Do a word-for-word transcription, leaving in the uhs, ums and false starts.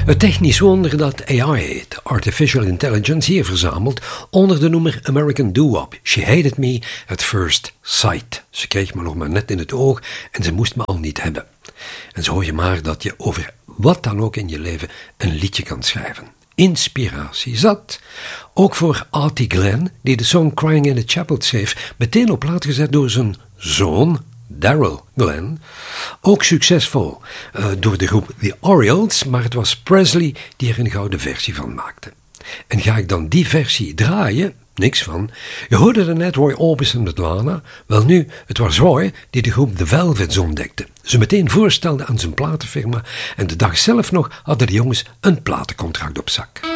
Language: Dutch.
Het technisch wonder dat A I heet, Artificial Intelligence, hier verzameld onder de noemer American Doo-Wop. She hated me at first sight. Ze kreeg me nog maar net in het oog en ze moest me al niet hebben. En zo hoor je maar dat je over wat dan ook in je leven een liedje kan schrijven. Inspiratie zat. Ook voor Artie Glenn, die de song Crying in the Chapel schreef, meteen op plaat gezet door zijn zoon Daryl Glenn. Ook succesvol uh, door de groep The Orioles, maar het was Presley die er een gouden versie van maakte. En ga ik dan die versie draaien? Niks van. Je hoorde er net Roy Orbison met Lana. Wel nu, het was Roy die de groep The Velvets ontdekte. Ze meteen voorstelde aan zijn platenfirma en de dag zelf nog hadden de jongens een platencontract op zak.